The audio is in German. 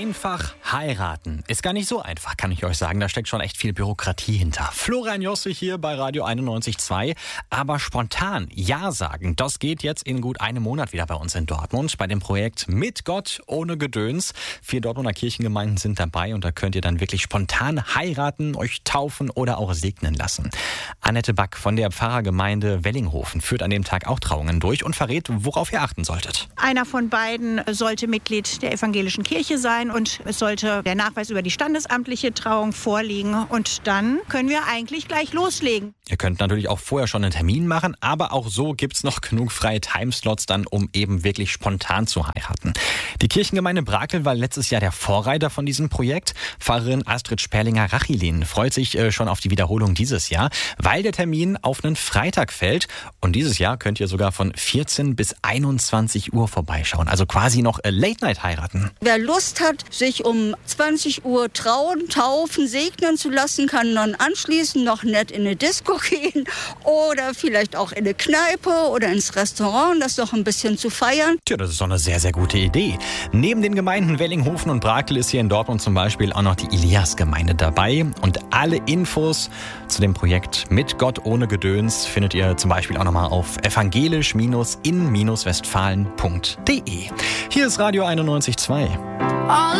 Einfach heiraten. Ist gar nicht so einfach, kann ich euch sagen. Da steckt schon echt viel Bürokratie hinter. Florian Josse hier bei Radio 91.2. Aber spontan Ja sagen, das geht jetzt in gut einem Monat wieder bei uns in Dortmund. Bei dem Projekt Mit Gott ohne Gedöns. 4 Dortmunder Kirchengemeinden sind dabei und da könnt ihr dann wirklich spontan heiraten, euch taufen oder auch segnen lassen. Annette Back von der Pfarrergemeinde Wellinghofen führt an dem Tag auch Trauungen durch und verrät, worauf ihr achten solltet. Einer von beiden sollte Mitglied der evangelischen Kirche sein und es sollte der Nachweis über die standesamtliche Trauung vorliegen. Und dann können wir eigentlich gleich loslegen. Ihr könnt natürlich auch vorher schon einen Termin machen, aber auch so gibt's noch genug freie Timeslots dann, um eben wirklich spontan zu heiraten. Die Kirchengemeinde Brakel war letztes Jahr der Vorreiter von diesem Projekt. Pfarrerin Astrid Sperlinger-Rachlin freut sich schon auf die Wiederholung dieses Jahr, weil der Termin auf einen Freitag fällt. Und dieses Jahr könnt ihr sogar von 14 bis 21 Uhr vorbeischauen. Also quasi noch Late-Night heiraten. Wer Lust hat, sich um 20 Uhr trauen, taufen, segnen zu lassen, kann dann anschließend noch nett in eine Disco gehen oder vielleicht auch in eine Kneipe oder ins Restaurant, das noch ein bisschen zu feiern. Tja, das ist doch eine sehr, sehr gute Idee. Neben den Gemeinden Wellinghofen und Brakel ist hier in Dortmund zum Beispiel auch noch die Elias-Gemeinde dabei. Und alle Infos zu dem Projekt Mit Gott ohne Gedöns findet ihr zum Beispiel auch nochmal auf evangelisch-in-westfalen.de. Hier ist Radio 91.2.